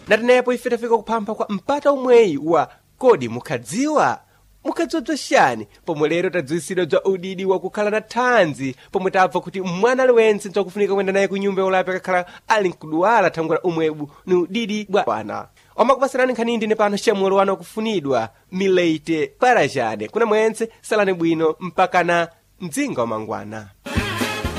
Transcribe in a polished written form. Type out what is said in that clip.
natenepo ife tafika kuphampha kwa mpata umweyi wa kodi mukhadziwa chani, pomwe lero tadziwisidwa bza udidi wakukhala na thanzi, pomwe tabva kuti mwana aliwense nchakufunika kuyenda naye ku nyumba yaulapi akakhala ali nkudwala thangwera umwebu ni udidi bwa wana. Omakupasirani nkhani ndine pano Samuel wana kufunidwa Mileite Parajane kuna mwense salani bwino mpaka na mdzinga wa mangwana.